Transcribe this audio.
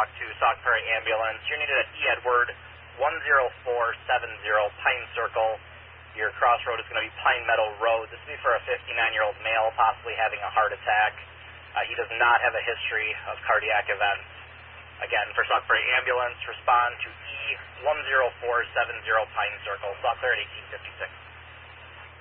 talk to Sauk Prairie Ambulance. You're needed at E. Edward 10470 Pine Circle. Your crossroad is going to be Pine Meadow Road. This will be for a 59-year-old male possibly having a heart attack. He does not have a history of cardiac events. Again, for Sauk Prairie Ambulance, respond to E10470 Pine Circle, Sauk Prairie at 1856.